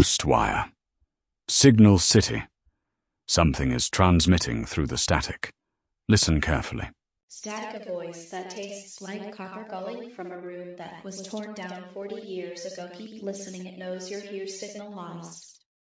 Wire. Signal City. Something is transmitting through the static. Listen carefully. Static, a voice that tastes like copper calling from a room that was torn down 40 years ago. Keep listening, it knows you're here. Signal lost.